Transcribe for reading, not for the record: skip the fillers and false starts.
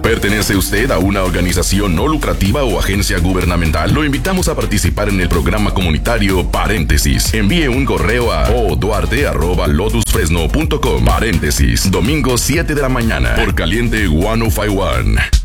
¿Pertenece usted a una organización no lucrativa o agencia gubernamental? Lo invitamos a participar en el programa comunitario Paréntesis. Envíe un correo a oduarte@lotusfresno.com. Paréntesis, domingo 7 de la mañana, por Caliente 1051.